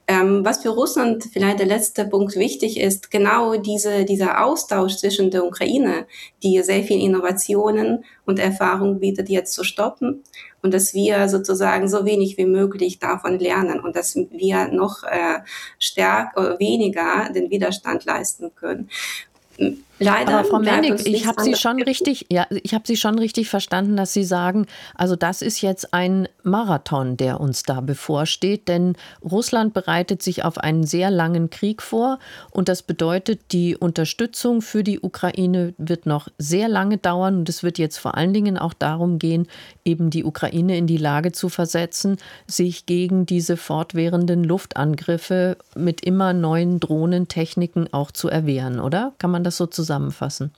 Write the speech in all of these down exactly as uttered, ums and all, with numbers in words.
Ähm, was für Russland vielleicht der letzte Punkt wichtig ist, genau diese, dieser Austausch zwischen der Ukraine, die sehr viel Innovationen und Erfahrung bietet, jetzt zu stoppen und dass wir sozusagen so wenig wie möglich davon lernen und dass wir noch äh, stärker, weniger den Widerstand leisten können. Leider Aber Frau bleibt Mendig, uns ich nichts habe Sie anderes. schon richtig, ja, ich habe Sie schon richtig verstanden, dass Sie sagen, also das ist jetzt ein Marathon, der uns da bevorsteht, denn Russland bereitet sich auf einen sehr langen Krieg vor und das bedeutet, die Unterstützung für die Ukraine wird noch sehr lange dauern und es wird jetzt vor allen Dingen auch darum gehen, eben die Ukraine in die Lage zu versetzen, sich gegen diese fortwährenden Luftangriffe mit immer neuen Drohnentechniken auch zu erwehren, oder? Kann man das so zusammenfassen?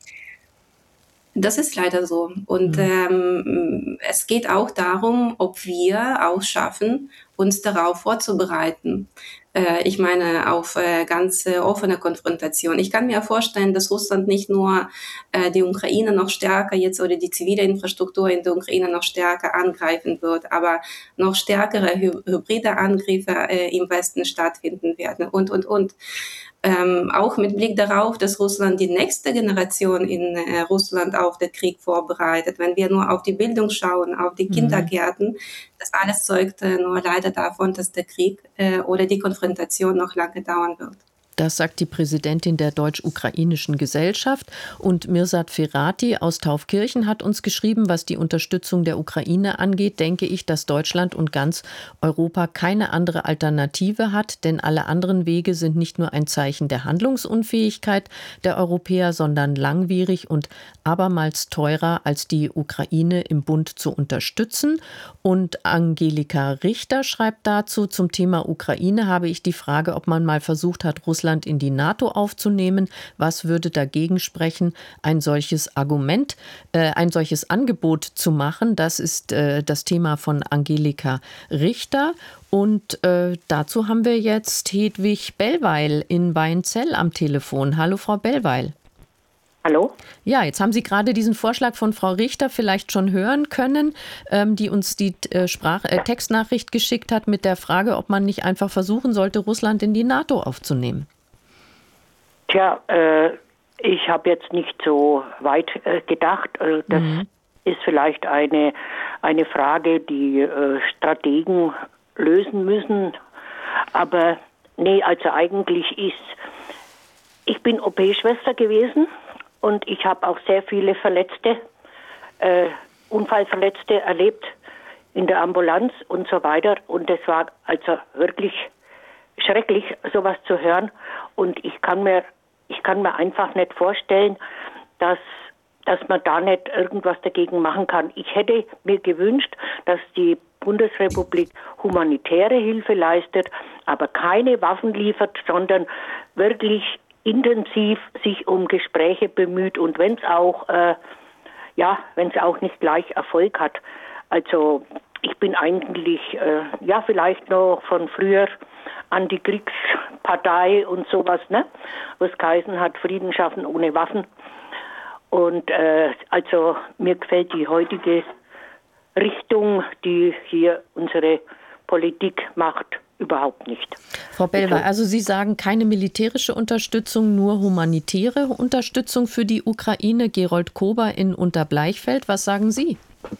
Das ist leider so. Und Hm. ähm, es geht auch darum, ob wir auch schaffen, uns darauf vorzubereiten. Äh, ich meine, auf äh, ganz äh, offene Konfrontation. Ich kann mir vorstellen, dass Russland nicht nur äh, die Ukraine noch stärker jetzt oder die zivile Infrastruktur in der Ukraine noch stärker angreifen wird, aber noch stärkere hy hybride Angriffe äh, im Westen stattfinden werden und, und, und. Ähm, auch mit Blick darauf, dass Russland die nächste Generation in äh, Russland auf den Krieg vorbereitet. Wenn wir nur auf die Bildung schauen, auf die Mhm. Kindergärten, das alles zeugt äh, nur leider davon, dass der Krieg äh, oder die Konfrontation noch lange dauern wird. Das sagt die Präsidentin der Deutsch-Ukrainischen Gesellschaft. Und Mirsad Ferati aus Taufkirchen hat uns geschrieben, was die Unterstützung der Ukraine angeht, denke ich, dass Deutschland und ganz Europa keine andere Alternative hat, denn alle anderen Wege sind nicht nur ein Zeichen der Handlungsunfähigkeit der Europäer, sondern langwierig und abermals teurer, als die Ukraine im Bund zu unterstützen. Und Angelika Richter schreibt dazu, zum Thema Ukraine habe ich die Frage, ob man mal versucht hat, Russland in die NATO aufzunehmen. Was würde dagegen sprechen, ein solches Argument, äh, ein solches Angebot zu machen? Das ist äh, das Thema von Angelika Richter. Und äh, dazu haben wir jetzt Hedwig Bellweil in Weinzell am Telefon. Hallo, Frau Bellweil. Hallo? Ja, jetzt haben Sie gerade diesen Vorschlag von Frau Richter vielleicht schon hören können, ähm, die uns die äh, Sprach- äh, Textnachricht geschickt hat mit der Frage, ob man nicht einfach versuchen sollte, Russland in die NATO aufzunehmen. Tja, äh, ich habe jetzt nicht so weit äh, gedacht. Äh, das mhm. ist vielleicht eine, eine Frage, die äh, Strategen lösen müssen. Aber nee, also eigentlich ist, ich bin O P-Schwester gewesen. Und ich habe auch sehr viele Verletzte, äh, Unfallverletzte erlebt in der Ambulanz und so weiter. Und es war also wirklich schrecklich, sowas zu hören. Und ich kann mir, ich kann mir einfach nicht vorstellen, dass, dass man da nicht irgendwas dagegen machen kann. Ich hätte mir gewünscht, dass die Bundesrepublik humanitäre Hilfe leistet, aber keine Waffen liefert, sondern wirklich intensiv sich um Gespräche bemüht und wenn es auch, äh, ja, wenn es auch nicht gleich Erfolg hat. Also ich bin eigentlich, äh, ja, vielleicht noch von früher Antikriegspartei und sowas, ne, was geheißen hat, Frieden schaffen ohne Waffen. Und äh, also mir gefällt die heutige Richtung, die hier unsere Politik macht, überhaupt nicht. Frau Bellweil, also Sie sagen keine militärische Unterstützung, nur humanitäre Unterstützung für die Ukraine. Gerold Kober in Unterbleichfeld, was sagen Sie?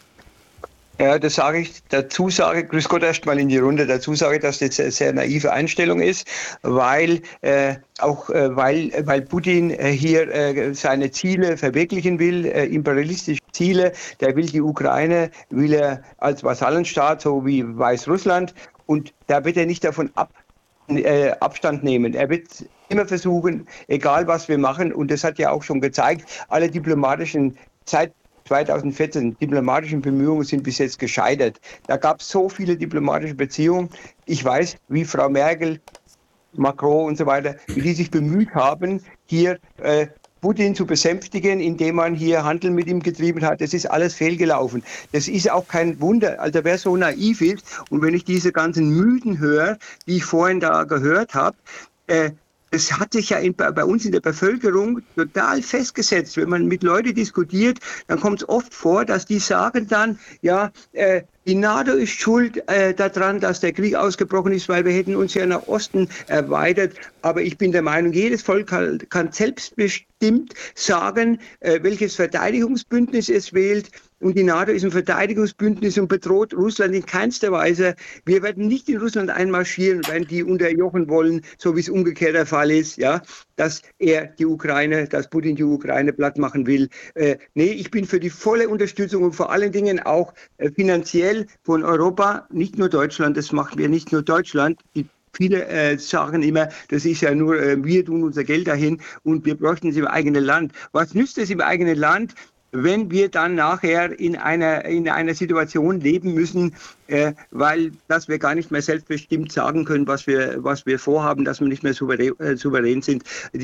Ja, das sage ich, dazu sage, grüß Gott erst mal in die Runde, dazu sage ich, dass das eine sehr naive Einstellung ist, weil äh, auch äh, weil, weil Putin äh, hier äh, seine Ziele verwirklichen will, äh, imperialistische Ziele, der will die Ukraine, will er als Vasallenstaat, so wie Weißrussland, und da wird er nicht davon ab, äh, Abstand nehmen. Er wird immer versuchen, egal was wir machen, und das hat ja auch schon gezeigt, alle diplomatischen Zeit zweitausendvierzehn diplomatischen Bemühungen sind bis jetzt gescheitert. Da gab es so viele diplomatische Beziehungen. Ich weiß, wie Frau Merkel, Macron und so weiter, wie die sich bemüht haben, hier äh, Putin zu besänftigen, indem man hier Handel mit ihm getrieben hat. Das ist alles fehlgelaufen. Das ist auch kein Wunder. Also wer so naiv ist, und wenn ich diese ganzen Mythen höre, die ich vorhin da gehört habe, äh, es hat sich ja in, bei uns in der Bevölkerung total festgesetzt. Wenn man mit Leuten diskutiert, dann kommt es oft vor, dass die sagen dann, ja, äh, Die NATO ist schuld äh, daran, dass der Krieg ausgebrochen ist, weil wir hätten uns ja nach Osten erweitert. Aber ich bin der Meinung, jedes Volk kann, kann selbstbestimmt sagen, äh, welches Verteidigungsbündnis es wählt. Und die NATO ist ein Verteidigungsbündnis und bedroht Russland in keinster Weise. Wir werden nicht in Russland einmarschieren, wenn die unterjochen wollen, so wie es umgekehrt der Fall ist, ja, dass er die Ukraine, dass Putin die Ukraine platt machen will. Äh, nee, ich bin für die volle Unterstützung und vor allen Dingen auch äh, finanziell von Europa, nicht nur Deutschland, das machen wir nicht nur Deutschland. Die Viele äh, sagen immer, das ist ja nur, äh, wir tun unser Geld dahin und wir bräuchten es im eigenen Land. Was nützt es im eigenen Land, wenn wir dann nachher in einer, in einer Situation leben müssen, äh, weil dass wir gar nicht mehr selbstbestimmt sagen können, was wir, was wir vorhaben, dass wir nicht mehr souverän, äh, souverän sind.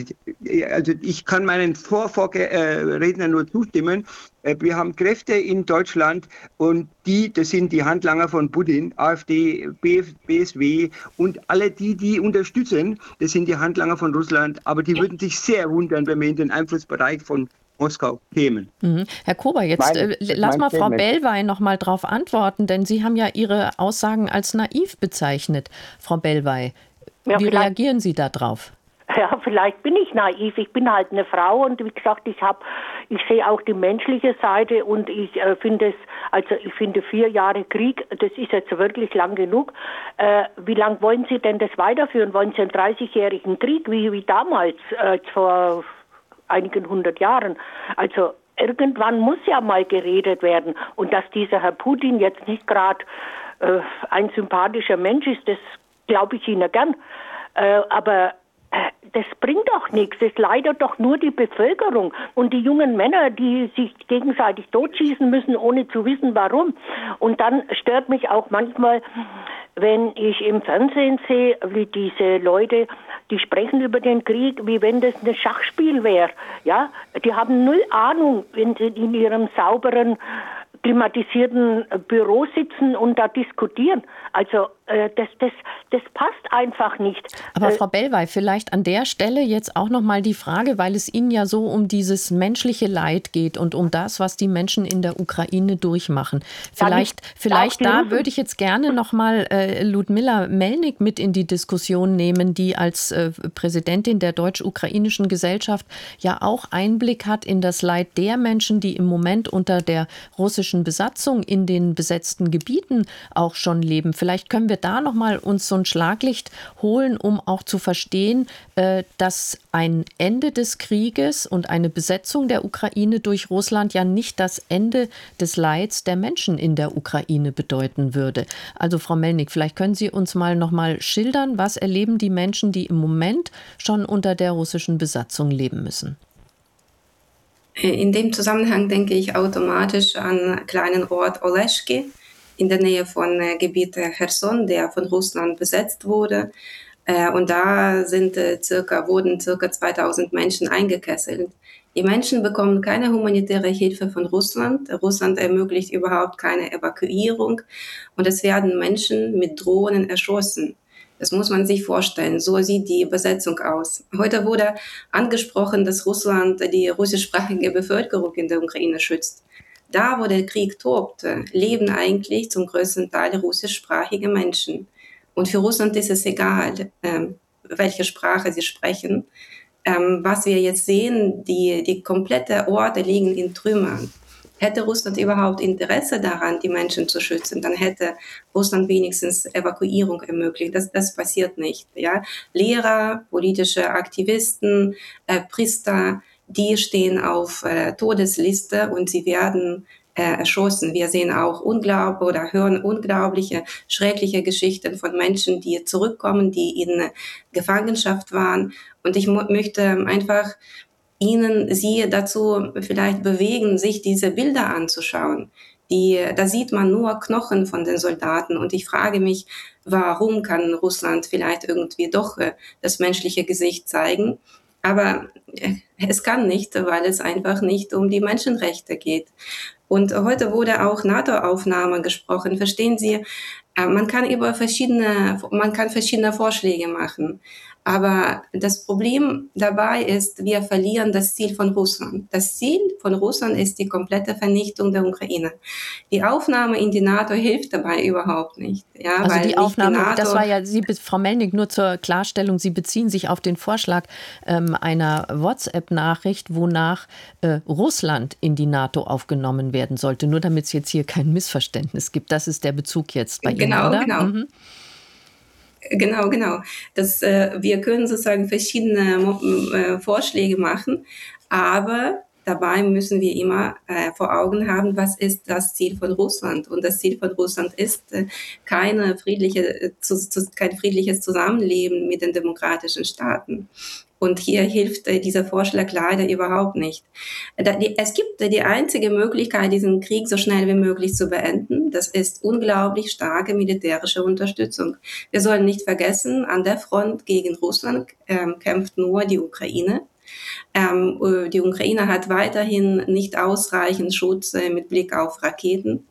Also ich kann meinen Vorvorrednern nur zustimmen. Äh, wir haben Kräfte in Deutschland und die, das sind die Handlanger von Putin, AfD, B S W und alle die, die unterstützen, das sind die Handlanger von Russland. Aber die würden sich sehr wundern, wenn wir in den Einflussbereich von Moskau kämen. Mhm. Herr Kober, jetzt mein, äh, lass mal Frau Bellwey noch mal darauf antworten, denn Sie haben ja Ihre Aussagen als naiv bezeichnet, Frau Bellwey. Ja, wie reagieren Sie darauf? Ja, vielleicht bin ich naiv. Ich bin halt eine Frau und wie gesagt, ich habe, ich sehe auch die menschliche Seite und ich äh, finde es, also ich finde vier Jahre Krieg, das ist jetzt wirklich lang genug. Äh, wie lang wollen Sie denn das weiterführen? Wollen Sie einen dreißigjährigen Krieg wie wie damals äh, vor einigen hundert Jahren. Also irgendwann muss ja mal geredet werden. Und dass dieser Herr Putin jetzt nicht gerade äh, ein sympathischer Mensch ist, das glaube ich Ihnen gern. Äh, aber äh, das bringt doch nichts. Es leidet doch nur die Bevölkerung und die jungen Männer, die sich gegenseitig totschießen müssen, ohne zu wissen, warum. Und dann stört mich auch manchmal, wenn ich im Fernsehen sehe, wie diese Leute, die sprechen über den Krieg, wie wenn das ein Schachspiel wäre. Ja, die haben null Ahnung, wenn sie in ihrem sauberen, klimatisierten Büro sitzen und da diskutieren. Also äh, das, das, das passt einfach nicht. Aber Frau Bellwey, vielleicht an der Stelle jetzt auch noch mal die Frage, weil es Ihnen ja so um dieses menschliche Leid geht und um das, was die Menschen in der Ukraine durchmachen. Vielleicht, vielleicht da würde ich jetzt gerne noch mal äh, Ludmila Melnik mit in die Diskussion nehmen, die als äh, Präsidentin der Deutsch-Ukrainischen Gesellschaft ja auch Einblick hat in das Leid der Menschen, die im Moment unter der russischen Besatzung in den besetzten Gebieten auch schon leben. Vielleicht können wir da noch mal uns so ein Schlaglicht holen, um auch zu verstehen, äh, dass ein Ende des Krieges und eine Besetzung der Ukraine durch Russland ja nicht das Ende des Leids der Menschen in der Ukraine bedeuten würde. Also Frau Melnik, vielleicht können Sie uns mal noch mal schildern, was erleben die Menschen, die im Moment schon unter der russischen Besatzung leben müssen? In dem Zusammenhang denke ich automatisch an kleinen Ort Oleschki in der Nähe von äh, Gebiet Cherson, der von Russland besetzt wurde. Äh, und da sind, äh, circa, wurden circa zweitausend Menschen eingekesselt. Die Menschen bekommen keine humanitäre Hilfe von Russland. Russland ermöglicht überhaupt keine Evakuierung. Und es werden Menschen mit Drohnen erschossen. Das muss man sich vorstellen. So sieht die Besetzung aus. Heute wurde angesprochen, dass Russland die russischsprachige Bevölkerung in der Ukraine schützt. Da, wo der Krieg tobt, leben eigentlich zum größten Teil russischsprachige Menschen. Und für Russland ist es egal, ähm, welche Sprache sie sprechen. Ähm, was wir jetzt sehen, die, die komplette Orte liegen in Trümmern. Hätte Russland überhaupt Interesse daran, die Menschen zu schützen, dann hätte Russland wenigstens Evakuierung ermöglicht. Das, das passiert nicht. Ja? Lehrer, politische Aktivisten, äh, Priester, die stehen auf äh, Todesliste und sie werden äh, erschossen. Wir sehen auch unglaub oder hören unglaubliche, schreckliche Geschichten von Menschen, die zurückkommen, die in Gefangenschaft waren. Und ich mo- möchte einfach Ihnen, Sie dazu vielleicht bewegen, sich diese Bilder anzuschauen. Die, da sieht man nur Knochen von den Soldaten. Und ich frage mich, warum kann Russland vielleicht irgendwie doch äh, das menschliche Gesicht zeigen? Aber äh, es kann nicht, weil es einfach nicht um die Menschenrechte geht. Und heute wurde auch NATO-Aufnahme gesprochen. Verstehen Sie, äh, man kann über verschiedene, man kann verschiedene Vorschläge machen. Aber das Problem dabei ist, wir verlieren das Ziel von Russland. Das Ziel von Russland ist die komplette Vernichtung der Ukraine. Die Aufnahme in die NATO hilft dabei überhaupt nicht. Ja, also weil die Aufnahme, die NATO, das war ja, Sie, Frau Melnick, nur zur Klarstellung, Sie beziehen sich auf den Vorschlag ähm, einer WhatsApp-Nachricht, wonach äh, Russland in die NATO aufgenommen werden sollte. Nur damit es jetzt hier kein Missverständnis gibt. Das ist der Bezug jetzt bei genau, Ihnen, oder? Genau, genau. Mhm. Genau, genau. Das, äh, wir können sozusagen verschiedene äh, Vorschläge machen, aber dabei müssen wir immer äh, vor Augen haben, was ist das Ziel von Russland? Und das Ziel von Russland ist äh, keine friedliche, zu, zu, kein friedliches Zusammenleben mit den demokratischen Staaten. Und hier hilft äh, dieser Vorschlag leider überhaupt nicht. Da, die, es gibt äh, die einzige Möglichkeit, diesen Krieg so schnell wie möglich zu beenden. Das ist unglaublich starke militärische Unterstützung. Wir sollen nicht vergessen, an der Front gegen Russland ähm, kämpft nur die Ukraine. Ähm, die Ukraine hat weiterhin nicht ausreichend Schutz äh, mit Blick auf Raketen.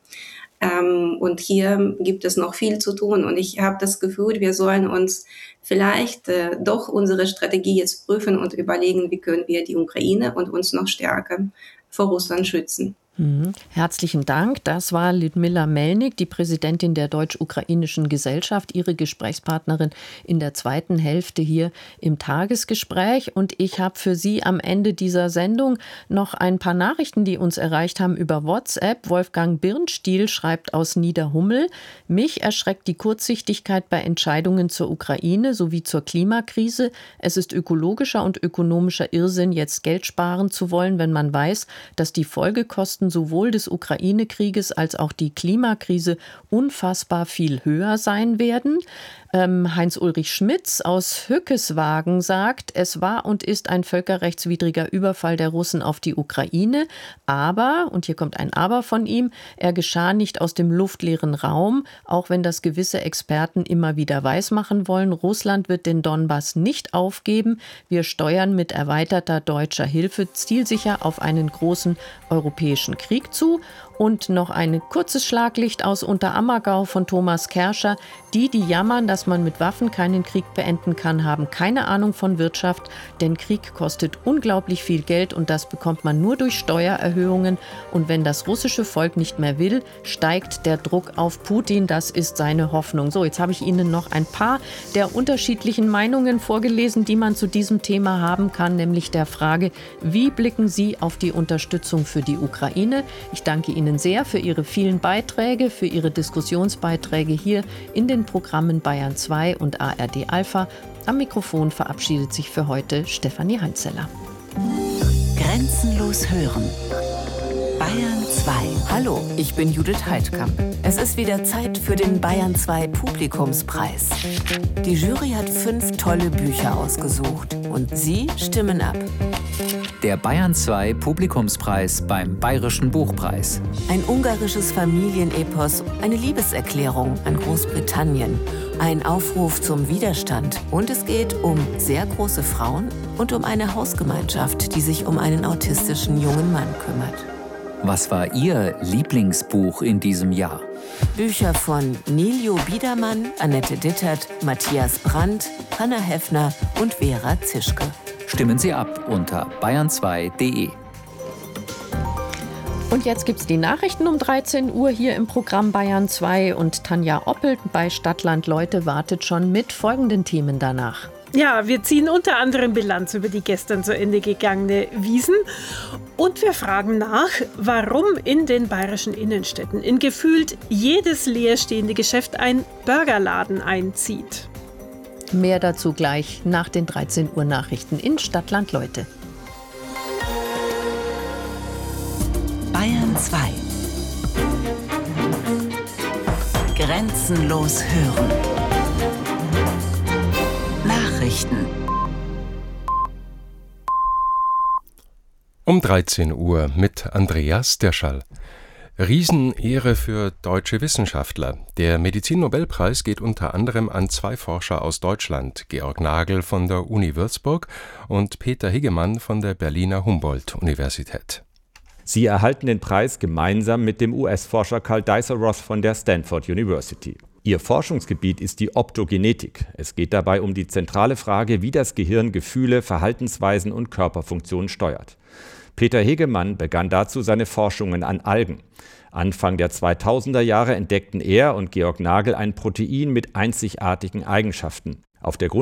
Ähm, und hier gibt es noch viel zu tun. Und ich habe das Gefühl, wir sollen uns vielleicht äh, doch unsere Strategie jetzt prüfen und überlegen, wie können wir die Ukraine und uns noch stärker vor Russland schützen. Mhm. Herzlichen Dank. Das war Lyudmila Melnick, die Präsidentin der Deutsch-Ukrainischen Gesellschaft, Ihre Gesprächspartnerin in der zweiten Hälfte hier im Tagesgespräch. Und ich habe für Sie am Ende dieser Sendung noch ein paar Nachrichten, die uns erreicht haben über WhatsApp. Wolfgang Birnstiel schreibt aus Niederhummel: Mich erschreckt die Kurzsichtigkeit bei Entscheidungen zur Ukraine sowie zur Klimakrise. Es ist ökologischer und ökonomischer Irrsinn, jetzt Geld sparen zu wollen, wenn man weiß, dass die Folgekosten sowohl des Ukraine-Krieges als auch die Klimakrise unfassbar viel höher sein werden. Ähm, Heinz-Ulrich Schmitz aus Hückeswagen sagt, es war und ist ein völkerrechtswidriger Überfall der Russen auf die Ukraine, aber, und hier kommt ein Aber von ihm, er geschah nicht aus dem luftleeren Raum, auch wenn das gewisse Experten immer wieder weismachen wollen, Russland wird den Donbass nicht aufgeben, wir steuern mit erweiterter deutscher Hilfe zielsicher auf einen großen europäischen Krieg zu. Und noch ein kurzes Schlaglicht aus Unterammergau von Thomas Kerscher. Die, die jammern, dass man mit Waffen keinen Krieg beenden kann, haben keine Ahnung von Wirtschaft, denn Krieg kostet unglaublich viel Geld und das bekommt man nur durch Steuererhöhungen. Und wenn das russische Volk nicht mehr will, steigt der Druck auf Putin. Das ist seine Hoffnung. So, jetzt habe ich Ihnen noch ein paar der unterschiedlichen Meinungen vorgelesen, die man zu diesem Thema haben kann, nämlich der Frage, wie blicken Sie auf die Unterstützung für die Ukraine? Ich danke Ihnen sehr für Ihre vielen Beiträge, für Ihre Diskussionsbeiträge hier in den Programmen Bayern zwei und A R D Alpha. Am Mikrofon verabschiedet sich für heute Stefanie Heinzeller. Grenzenlos hören. Bayern zwei. Hallo, ich bin Judith Heidkamp. Es ist wieder Zeit für den Bayern zwei Publikumspreis. Die Jury hat fünf tolle Bücher ausgesucht und Sie stimmen ab. Der Bayern zwei Publikumspreis beim Bayerischen Buchpreis. Ein ungarisches Familienepos, eine Liebeserklärung an Großbritannien, ein Aufruf zum Widerstand und es geht um sehr große Frauen und um eine Hausgemeinschaft, die sich um einen autistischen jungen Mann kümmert. Was war Ihr Lieblingsbuch in diesem Jahr? Bücher von Niljo Biedermann, Annette Dittert, Matthias Brandt, Hanna Heffner und Vera Zischke. Stimmen Sie ab unter bayern zwei punkt de. Und jetzt gibt es die Nachrichten um dreizehn Uhr hier im Programm Bayern zwei und Tanja Oppelt bei Stadtland Leute wartet schon mit folgenden Themen danach. Ja, wir ziehen unter anderem Bilanz über die gestern zu Ende gegangene Wiesn und wir fragen nach, warum in den bayerischen Innenstädten in gefühlt jedes leerstehende Geschäft ein Burgerladen einzieht. Mehr dazu gleich nach den dreizehn Uhr Nachrichten in Stadtland Leute. Bayern zwei. Grenzenlos hören. Nachrichten. Um dreizehn Uhr mit Andreas Derschall. Riesenehre für deutsche Wissenschaftler. Der Medizinnobelpreis geht unter anderem an zwei Forscher aus Deutschland, Georg Nagel von der Uni Würzburg und Peter Higgemann von der Berliner Humboldt-Universität. Sie erhalten den Preis gemeinsam mit dem U S-Forscher Karl Deisseroth von der Stanford University. Ihr Forschungsgebiet ist die Optogenetik. Es geht dabei um die zentrale Frage, wie das Gehirn Gefühle, Verhaltensweisen und Körperfunktionen steuert. Peter Hegemann begann dazu seine Forschungen an Algen. Anfang der zweitausender Jahre entdeckten er und Georg Nagel ein Protein mit einzigartigen Eigenschaften. Auf der